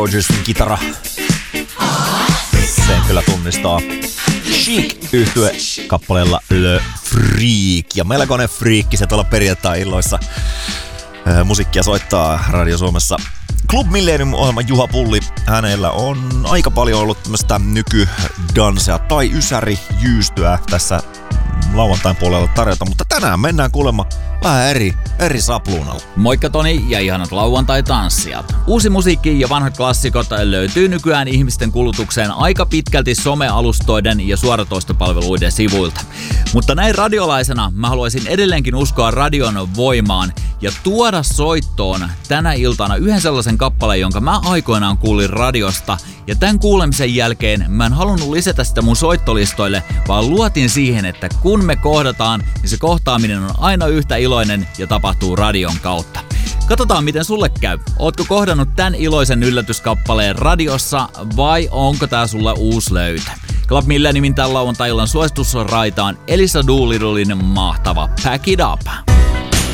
Rogersin kitara. Sen kyllä tunnistaa. Chic-yhtye kappaleella Le Freak. Ja melkoinen friikki se tuolla perjantai-illoissa. Musiikkia soittaa Radio Suomessa Club Millennium-ohjelman Juha Pulli. Hänellä on aika paljon ollut tämmöistä nykydansea tai ysäri-jyystyä tässä lauantain puolella tarjota, mutta tänään mennään kuulemma vähän eri sapluunalla. Moikka Toni ja ihanat lauantai-tanssijat. Uusi musiikki ja vanhat klassikot löytyy nykyään ihmisten kulutukseen aika pitkälti somealustoiden ja suoratoistopalveluiden sivuilta. Mutta näin radiolaisena mä haluaisin edelleenkin uskoa radion voimaan ja tuoda soittoon tänä iltana yhden sellaisen kappaleen, jonka mä aikoinaan kuulin radiosta. Ja tämän kuulemisen jälkeen mä en halunnut lisätä sitä mun soittolistoille, vaan luotin siihen, että kun me kohdataan, niin se kohtaaminen on aina yhtä iloinen ja tapahtuu radion kautta. Katsotaan, miten sulle käy. Ootko kohdannut tämän iloisen yllätyskappaleen radiossa vai onko tää sulle uusi löytö? Club Millenniumin tämän lauantai-illan suositusraita on Elisa Doolittlen mahtava Pack It Up.